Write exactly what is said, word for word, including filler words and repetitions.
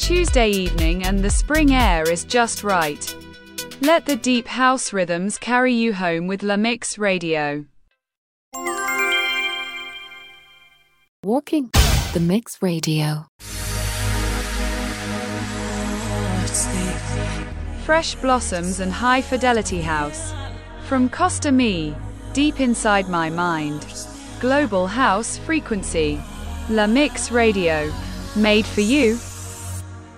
Tuesday evening and the spring air is just right. Let the deep house rhythms carry you home with La Mix Radio. Walking the Mix Radio. Fresh blossoms and high fidelity house. From Costa Me, deep inside my mind. Global house frequency. La Mix Radio. Made for you.